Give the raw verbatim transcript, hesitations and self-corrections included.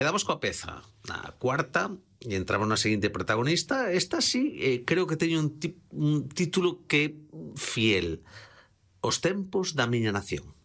Quedamos coa peza, na cuarta, e entramos na seguinte protagonista. Esta sí, eh, creo que teño un, un título que é fiel. Os tempos da miña nación.